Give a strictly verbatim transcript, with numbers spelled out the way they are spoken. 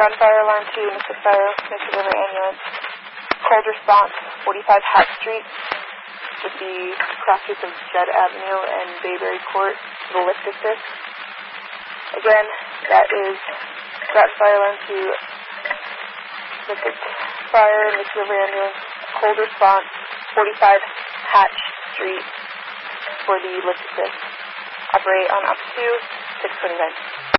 Ground fire alarm two, Mystic Fire, Mystic River Ambulance. Cold response, forty-five Hat Street, with the crossroads of Judd Avenue and Bayberry Court, the lift assist. Again, that is Ground fire alarm two, Mystic Fire, Mystic River Ambulance. Cold response, forty-five Hatch Street for the lift assist. Operate on up to six twenty-nine.